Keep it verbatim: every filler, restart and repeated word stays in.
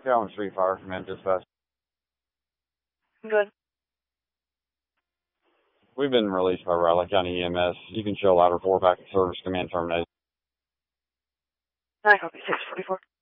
Calvin Street Fire Command Dispatch. Good. We've been released by Riley County E M S. You can show ladder four back at service command terminated. nine copy, six forty-four.